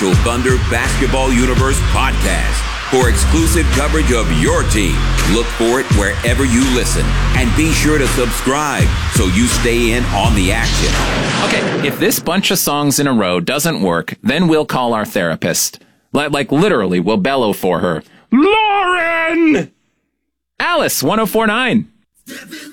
official Thunder Basketball Universe podcast. For exclusive coverage of your team, look for it wherever you listen. And be sure to subscribe so you stay in on the action. Okay, if this bunch of songs in a row doesn't work, then we'll call our therapist. Like literally, we'll bellow for her. Lauren! Alice, 104.9.